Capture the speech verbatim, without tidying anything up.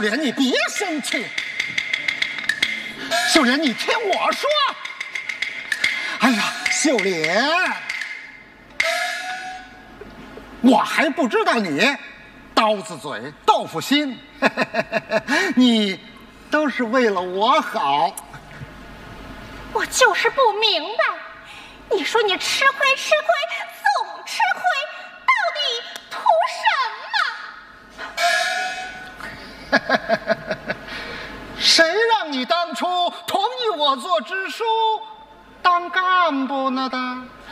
莲，你别生气。秀莲，你听我说。哎呀，秀莲，我还不知道你刀子嘴豆腐心，你都是为了我好。 我就是不明白，你说你吃亏吃亏总吃亏，到底图什么？ 谁让你当初同意我做支书当干部呢的？